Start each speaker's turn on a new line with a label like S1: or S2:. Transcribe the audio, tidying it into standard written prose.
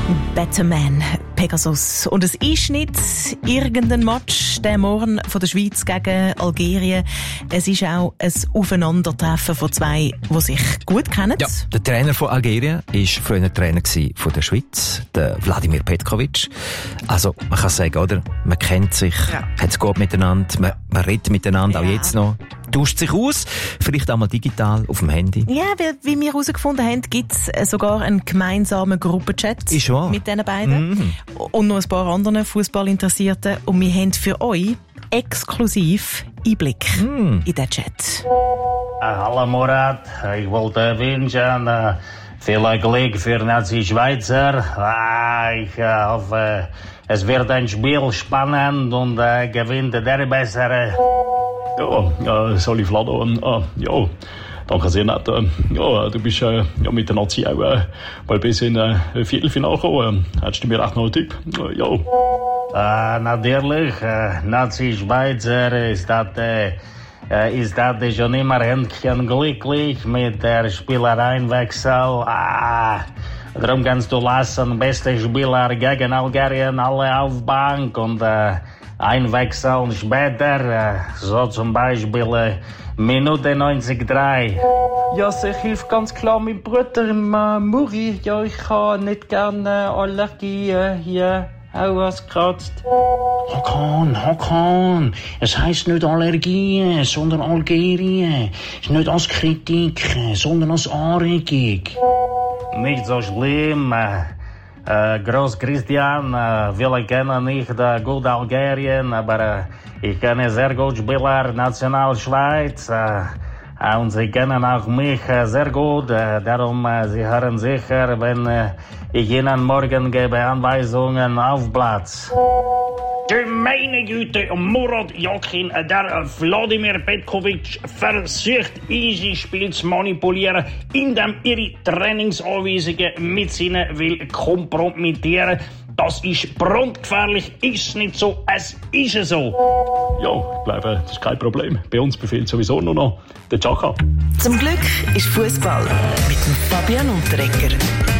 S1: Better Man, Pegasus. Und es ist nicht irgendein Match, der morgen von der Schweiz gegen Algerien. Es ist auch ein Aufeinandertreffen von zwei, die sich gut kennen.
S2: Ja, der Trainer von Algerien war früher Trainer von der Schweiz, der Wladimir Petkovic. Also, man kann sagen, oder? Man kennt sich, hat es gut miteinander, man redet miteinander, auch jetzt noch. Tauscht sich aus, vielleicht auch mal digital auf dem Handy.
S1: Ja, wie wir herausgefunden haben, gibt es sogar einen gemeinsamen Gruppenchat mit diesen beiden. Und noch ein paar anderen Fußballinteressierten. Und wir haben für euch exklusiv Einblick in den Chat.
S3: Hallo Murat, ich wollte wünschen viel Glück für Nazi Schweizer. Ich hoffe, es wird ein Spiel spannend und gewinnt der Bessere.
S4: Ja, Sali Vlado, ja, danke sehr nett. Ja, du bist mit der Nazi auch mal bis in Viertelfinale gekommen. Hättest du mir echt noch einen Tipp? Ja.
S3: Natürlich, Nazi Schweizer ist das schon immer Händchen glücklich mit der Spielereinwechsel. Darum kannst du lassen, beste Spieler gegen Algerien, alle auf Bank und einwechseln später, so zum Beispiel Minute 93.
S5: Ja, also ich hilft ganz klar meinem Bruder Muri. Ja, ich habe nicht gerne Allergie hier auch was gekratzt.
S3: Hakan, es heisst nicht Allergie, sondern Algerien. Es ist nicht als Kritik, sondern als Anregung. Nicht so schlimm. Groß Christian, wir kennen nicht gut Algerien, aber ich kenne sehr gut Spieler National Schweiz. Und sie kennen auch mich sehr gut. Darum, sie hören sicher, wenn ich ihnen morgen gebe Anweisungen auf Platz.
S6: Meine Güte, Murat Yakin, der Wladimir Petkovic versucht, unser Spiel zu manipulieren, indem ihre Trainingsanweisungen mit ihnen will kompromittieren. Das ist brandgefährlich, ist nicht so, es ist so.
S4: Ja, ich glaube, das ist kein Problem. Bei uns befiehlt sowieso nur noch der Chaka.
S1: Zum Glück ist Fußball mit dem Fabian Unterreger.